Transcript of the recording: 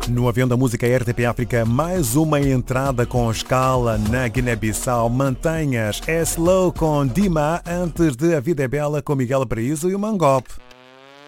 No avião da música RTP África, mais uma entrada com escala na Guiné-Bissau. Mantenhas É Slow com Dima, antes de A Vida é Bela com Miguel Paraíso e o Mangop.